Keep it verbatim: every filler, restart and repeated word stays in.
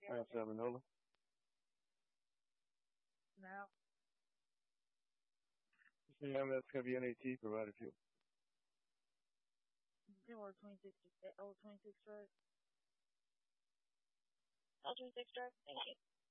Uh, Salmonella. Now, C M S heavy N A T provided fuel. or twenty-six, oh, twenty-six drugs. Ultra six drug. Thank you.